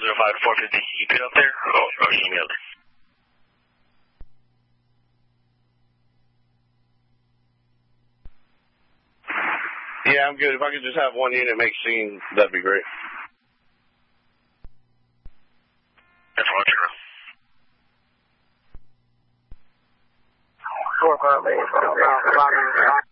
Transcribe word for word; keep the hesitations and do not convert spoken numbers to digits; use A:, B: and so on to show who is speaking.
A: zero five to four fifty. You get up there or, or email it?
B: Yeah, I'm good. If I could just have one unit make scene, that'd be great.
A: That's Roger.
C: Four five eight.